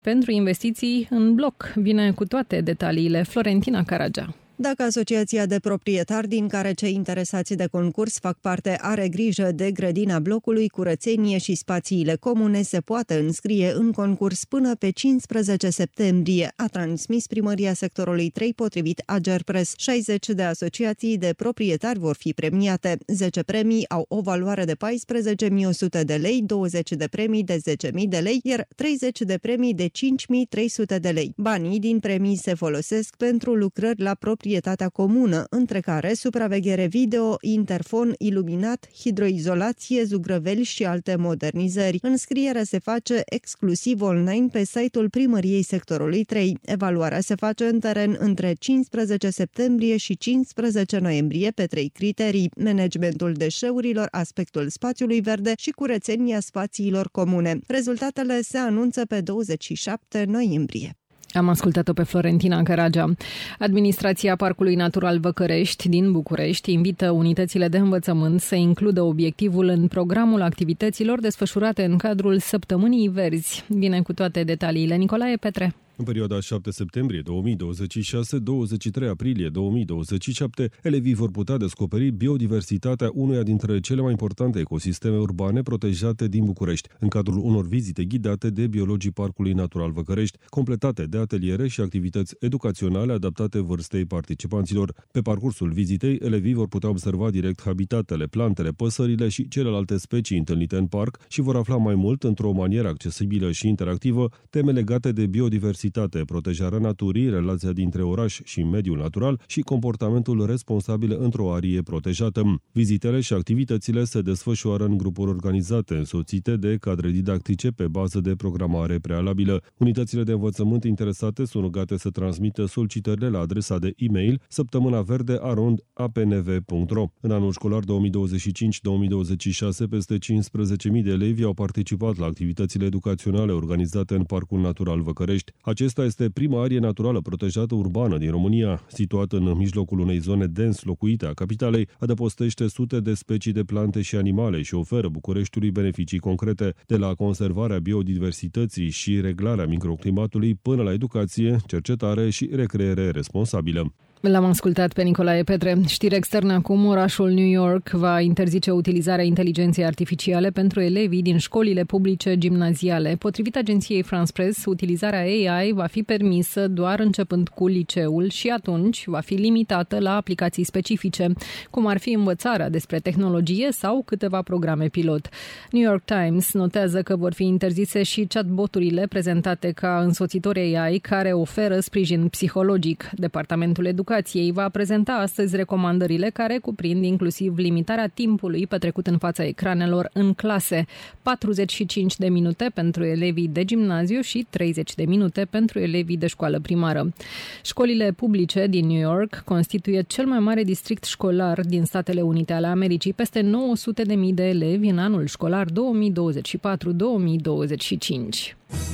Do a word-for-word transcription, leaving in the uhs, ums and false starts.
pentru investiții în bloc. Vine cu toate detaliile Florentina Caragea. Dacă asociația de proprietari din care cei interesați de concurs fac parte are grijă de grădina blocului, curățenie și spațiile comune, se poate înscrie în concurs până pe cincisprezece septembrie, a transmis Primăria Sectorului trei potrivit Agerpres. șaizeci de asociații de proprietari vor fi premiate. zece premii au o valoare de paisprezece mii o sută de lei, douăzeci de premii de zece mii de lei, iar treizeci de premii de cinci mii trei sute de lei. Banii din premii se folosesc pentru lucrări la proprietari comună, între care supraveghere video, interfon, iluminat, hidroizolație, zugrăveli și alte modernizări. Înscrierea se face exclusiv online pe site-ul Primăriei Sectorului trei. Evaluarea se face în teren între cincisprezece septembrie și cincisprezece noiembrie pe trei criterii: managementul deșeurilor, aspectul spațiului verde și curățenia spațiilor comune. Rezultatele se anunță pe douăzeci și șapte noiembrie. Am ascultat-o pe Florentina Caragea. Administrația Parcului Natural Văcărești din București invită unitățile de învățământ să includă obiectivul în programul activităților desfășurate în cadrul Săptămânii Verzi. Vine cu toate detaliile Nicolae Petre. În perioada șapte septembrie două mii douăzeci și șase - douăzeci și trei aprilie două mii douăzeci și șapte, elevii vor putea descoperi biodiversitatea unuia dintre cele mai importante ecosisteme urbane protejate din București, în cadrul unor vizite ghidate de biologii Parcului Natural Văcărești, completate de ateliere și activități educaționale adaptate vârstei participanților. Pe parcursul vizitei, elevii vor putea observa direct habitatele, plantele, păsările și celelalte specii întâlnite în parc și vor afla mai mult, într-o manieră accesibilă și interactivă, teme legate de biodiversitate, protejarea naturii, relația dintre oraș și mediul natural și comportamentul responsabil într-o arie protejată. Vizitele și activitățile se desfășoară în grupuri organizate, însoțite de cadre didactice pe bază de programare prealabilă. Unitățile de învățământ interesate sunt rugate să transmită solicitările la adresa de e-mail săptămânaverde arond a p n v punct r o. În anul școlar două mii douăzeci și cinci - două mii douăzeci și șase, peste cincisprezece mii de elevi au participat la activitățile educaționale organizate în Parcul Natural Văcărești. Acesta este prima arie naturală protejată urbană din România, situată în mijlocul unei zone dens locuite a capitalei, adăpostește sute de specii de plante și animale și oferă Bucureștiului beneficii concrete, de la conservarea biodiversității și reglarea microclimatului până la educație, cercetare și recreere responsabilă. L-am ascultat pe Nicolae Petre. Știri externe acum, orașul New York va interzice utilizarea inteligenței artificiale pentru elevii din școlile publice gimnaziale. Potrivit agenției France Press, utilizarea A I va fi permisă doar începând cu liceul și atunci va fi limitată la aplicații specifice, cum ar fi învățarea despre tehnologie sau câteva programe pilot. New York Times notează că vor fi interzise și chatboturile prezentate ca însoțitori A I care oferă sprijin psihologic. Departamentul Educației va prezenta astăzi recomandările care cuprind inclusiv limitarea timpului petrecut în fața ecranelor în clase, patruzeci și cinci de minute pentru elevii de gimnaziu și treizeci de minute pentru elevii de școală primară. Școlile publice din New York constituie cel mai mare district școlar din Statele Unite ale Americii, peste nouă sute de mii de elevi în anul școlar două mii douăzeci și patru - două mii douăzeci și cinci.